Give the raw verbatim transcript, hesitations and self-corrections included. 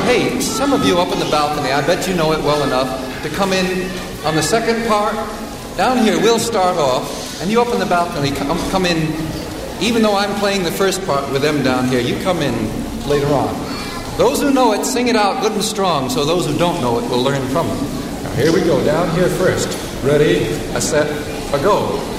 hey, some of you up in the balcony, I bet you know it well enough to come in on the second part. Down here, we'll start off, and you up in the balcony, come, come in, even though I'm playing the first part with them down here, you come in later on. Those who know it, sing it out good and strong, so those who don't know it will learn from it. Now here we go, down here first. Ready, a set, a go.